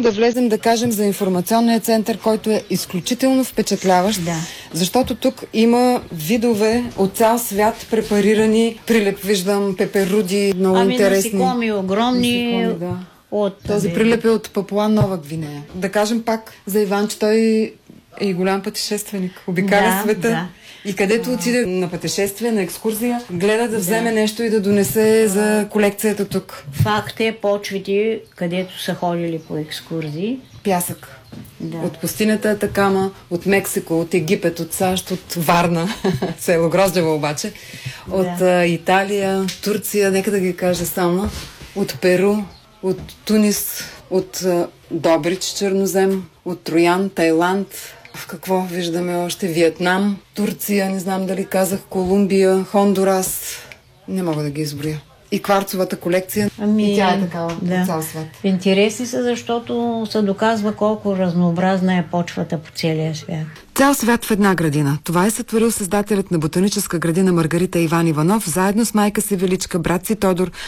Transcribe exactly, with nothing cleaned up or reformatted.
само да влезем да кажем за информационния център, който е изключително впечатляващ, да. Защото тук има видове от цял свят препарирани, прилеп виждам, пеперуди, много ами, интересни. Ами насекоми огромни. Насекоми, да. От, Този бе... прилеп е от Папуа Нова Гвинея. Да кажем пак за Иван, че той е и голям пътешественик. Обикаля да, света. Да. И където а... отиде на пътешествие, на екскурзия, гледа да вземе да. нещо и да донесе за колекцията тук. Факт е, почвите, където са ходили по екскурзии. Пясък. Да. От пустинята Атакама, от Мексико, от Египет, от САЩ, от Варна, село Гроздево обаче, от да. Италия, Турция, нека да ги кажа само, от Перу, от Тунис, от Добрич, Чернозем, от Троян, Тайланд. В какво виждаме още? Виетнам, Турция, не знам дали казах, Колумбия, Хондурас. Не мога да ги изброя. И кварцовата колекция. Ами, и тя е такава да. от цял свят. Интересни са, защото се доказва колко разнообразна е почвата по целия свят. Цял свят в една градина. Това е сътворил създателят на ботаническа градина Маргарита Иван Иванов, заедно с майка си Величка, брат си Тодор,